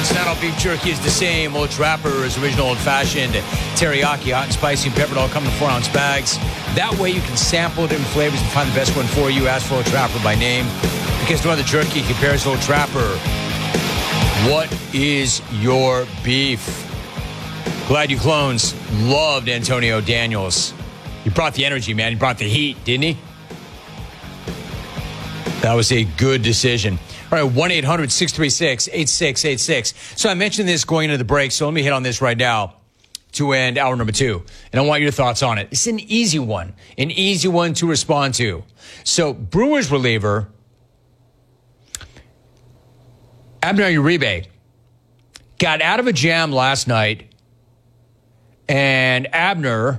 course, not all beef jerky is the same. Old Trapper is original old-fashioned teriyaki, hot and spicy, and peppered, all come in 4-ounce bags. That way you can sample different flavors and find the best one for you. Ask for Old Trapper by name, because no other jerky compares to Old Trapper. What is your beef? Glad You Clones loved Antonio Daniels. He brought the energy, man. He brought the heat, didn't he? That was a good decision. All right, 1-800-636-8686. So I mentioned this going into the break, so let me hit on this right now to end hour number 2. And I want your thoughts on it. It's an easy one to respond to. So Brewers reliever Abner Uribe got out of a jam last night, and Abner